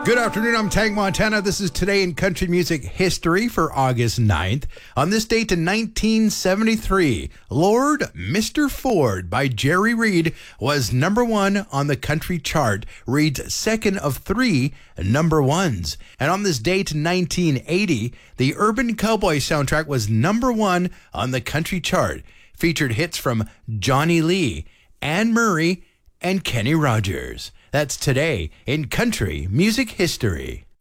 Good afternoon, I'm Tank Montana. This is Today in Country Music History for August 9th. On this date in 1973, Lord Mr. Ford by Jerry Reed was number one on the country chart, Reed's second of three number ones. And on this date in 1980, the Urban Cowboy soundtrack was number one on the country chart, featured hits from Johnny Lee, Anne Murray, and Kenny Rogers. That's Today in Country Music History.